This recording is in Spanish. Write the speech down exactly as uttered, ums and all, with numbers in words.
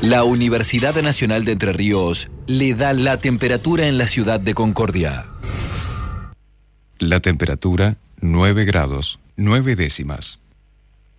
La Universidad Nacional de Entre Ríos le da la temperatura en la ciudad de Concordia. La temperatura nueve grados, nueve décimas.